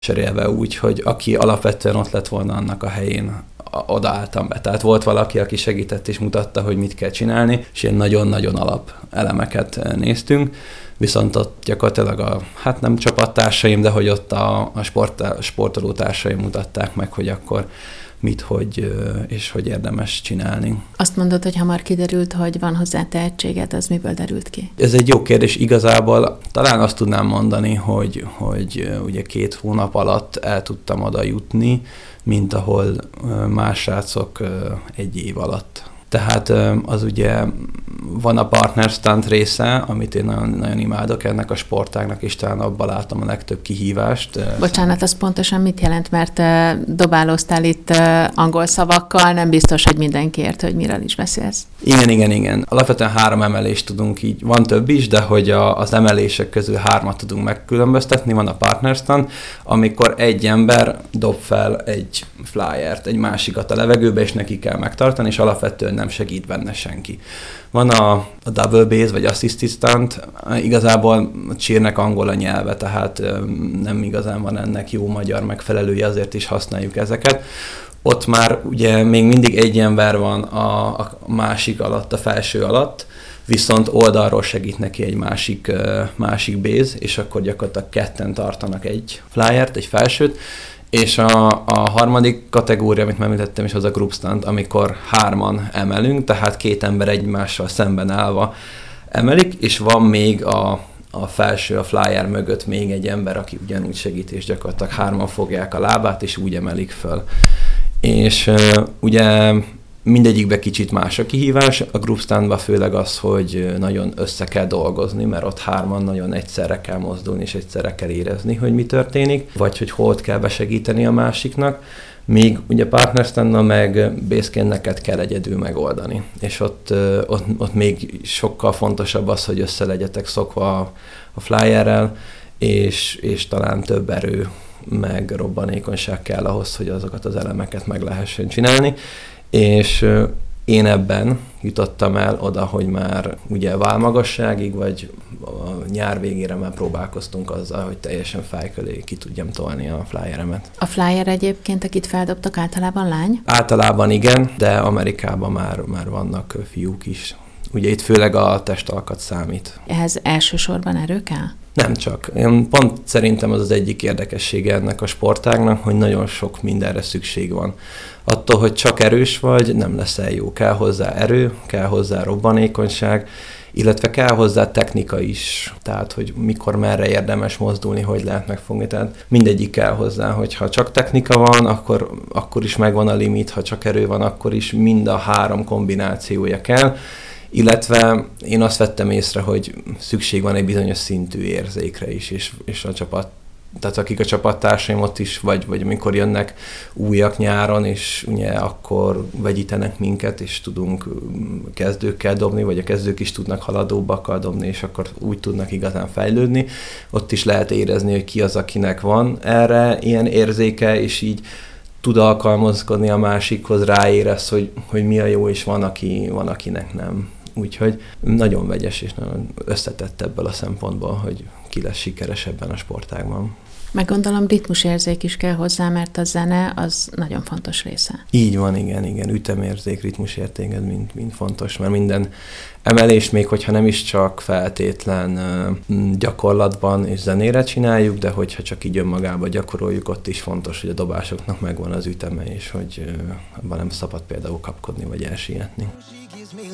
cserélve úgy, hogy aki alapvetően ott lett volna annak a helyén, odaálltam be. Tehát volt valaki, aki segített és mutatta, hogy mit kell csinálni, és ilyen nagyon-nagyon alap elemeket néztünk. Viszont ott gyakorlatilag hát nem csapattársaim, de hogy ott a sportolótársaim mutatták meg, hogy akkor mit, hogy és hogy érdemes csinálni. Azt mondod, hogy hamar kiderült, hogy van hozzá tehetséged, az miből derült ki? Ez egy jó kérdés. Igazából talán azt tudnám mondani, hogy ugye 2 hónap alatt el tudtam oda jutni, mint ahol más srácok 1 év alatt. Tehát az ugye van a partner stunt része, amit én nagyon, nagyon imádok ennek a sportágnak, és talán abban látom a legtöbb kihívást. Bocsánat, az pontosan mit jelent, mert dobálóztál itt angol szavakkal, nem biztos, hogy mindenki ért, hogy miről is beszélsz. Igen. Alapvetően 3 emelést tudunk így, van több is, de hogy az emelések közül 3-at tudunk megkülönböztetni. Van a partner stunt, amikor egy ember dob fel egy flyert, egy másikat a levegőbe, és neki kell megtartani, és alapvetően nem segít benne senki. Van a double base, vagy assisted stunt, igazából a cheernek angol a nyelve, tehát nem igazán van ennek jó magyar megfelelője, azért is használjuk ezeket. Ott már ugye még mindig egy ember van a másik alatt, a felső alatt, viszont oldalról segít neki egy másik base, és akkor gyakorlatilag 2 tartanak egy flyert, egy felsőt, és a harmadik kategória, amit már említettem is, az a group stunt, amikor 3-an emelünk, tehát 2 ember egymással szemben állva emelik, és van még a felső, a flyer mögött még egy ember, aki ugyanúgy segít, és gyakorlatilag 3-an fogják a lábát, és úgy emelik föl. És ugye mindegyikben kicsit más a kihívás, a group stuntban főleg az, hogy nagyon össze kell dolgozni, mert ott 3-an nagyon egyszerre kell mozdulni, és egyszerre kell érezni, hogy mi történik, vagy hogy hol kell besegíteni a másiknak, míg ugye partner stuntban meg basecamp neked kell egyedül megoldani. És ott még sokkal fontosabb az, hogy össze legyetek szokva a flyerrel, és talán több erő, meg robbanékonyság kell ahhoz, hogy azokat az elemeket meg lehessen csinálni. És én ebben jutottam el oda, hogy már ugye válmagasságig, vagy a nyár végére már próbálkoztunk azzal, hogy teljesen fáj köré ki tudjam tolni a flyeremet. A flyer egyébként, akit feldobtak, általában lány? Általában igen, de Amerikában már vannak fiúk is. Ugye itt főleg a testalkat számít. Ehhez elsősorban erő kell? Nem csak. Én pont szerintem az egyik érdekessége ennek a sportágnak, hogy nagyon sok mindenre szükség van. Attól, hogy csak erős vagy, nem leszel jó. Kell hozzá erő, kell hozzá robbanékonyság, illetve kell hozzá technika is. Tehát, hogy mikor, merre érdemes mozdulni, hogy lehet megfogni. Tehát mindegyik kell hozzá, hogyha csak technika van, akkor is megvan a limit, ha csak erő van, akkor is mind a 3 kombinációja kell. Illetve én azt vettem észre, hogy szükség van egy bizonyos szintű érzékre is, és a csapat, tehát akik a csapattársaim ott is, vagy amikor jönnek újak nyáron, és ugye akkor vegyítenek minket, és tudunk kezdőkkel dobni, vagy a kezdők is tudnak haladóbbakkal dobni, és akkor úgy tudnak igazán fejlődni. Ott is lehet érezni, hogy ki az, akinek van erre ilyen érzéke, és így tud alkalmazkodni a másikhoz, ráérez, hogy mi a jó, és van, akinek nem. Úgyhogy nagyon vegyes és nagyon összetett ebből a szempontból, hogy ki lesz sikeres ebben a sportágban. Meg gondolom ritmusérzék is kell hozzá, mert a zene az nagyon fontos része. Így van, igen. Ütemérzék, ritmusérték, ez mind fontos, mert minden emelés, még hogyha nem is csak feltétlen gyakorlatban és zenére csináljuk, de hogyha csak így önmagában gyakoroljuk, ott is fontos, hogy a dobásoknak megvan az üteme, és hogy abban nem szabad például kapkodni vagy elsietni.